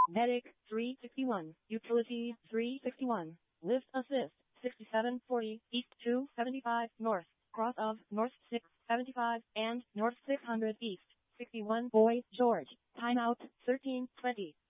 Medic 361. Utility 361. Lift assist 6740 East 275 North. Cross of North 675 and North 600 East. 61 Boy George. Timeout 1320.